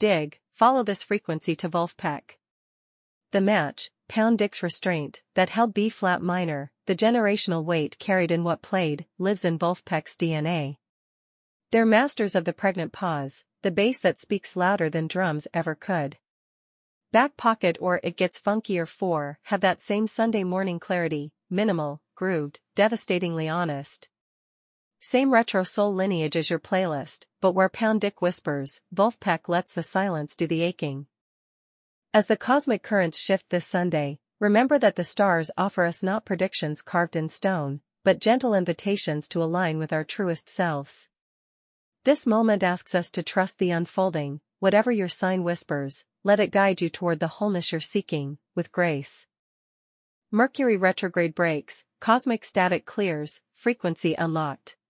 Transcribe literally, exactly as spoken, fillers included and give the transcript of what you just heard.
dig, follow this frequency to Vulfpeck. The match, Pound Dick's restraint, that held B-flat minor, the generational weight carried in what played, lives in Vulfpeck's D N A. They're masters of the pregnant pause, the bass that speaks louder than drums ever could. Back Pocket or It Gets Funkier four have that same Sunday morning clarity, minimal, grooved, devastatingly honest. Same retro soul lineage as your playlist, but where Pound Dick whispers, Vulfpeck lets the silence do the aching. As the cosmic currents shift this Sunday, remember that the stars offer us not predictions carved in stone, but gentle invitations to align with our truest selves. This moment asks us to trust the unfolding, whatever your sign whispers, let it guide you toward the wholeness you're seeking, with grace. Mercury retrograde breaks, cosmic static clears, frequency unlocked.